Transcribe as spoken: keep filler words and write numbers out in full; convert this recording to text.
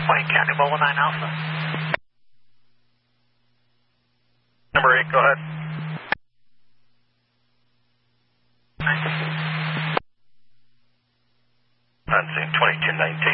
Wayne County, Mobile nine Alpha. Number eight, go ahead. Nine. On scene twenty-two nineteen.